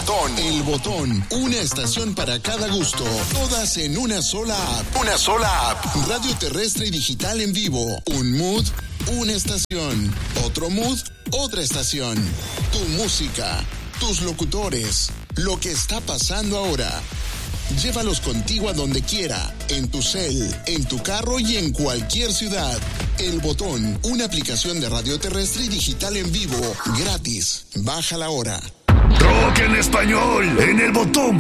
Botón. El Botón. Una estación para cada gusto. Todas en una sola app. Una sola app. Radio terrestre y digital en vivo. Un mood, una estación. Otro mood, otra estación. Tu música, tus locutores, lo que está pasando ahora. Llévalos contigo a donde quiera, en tu cel, en tu carro y en cualquier ciudad. El Botón, una aplicación de radio terrestre y digital en vivo, gratis. Bájala ahora. Rock en español, en el Botón.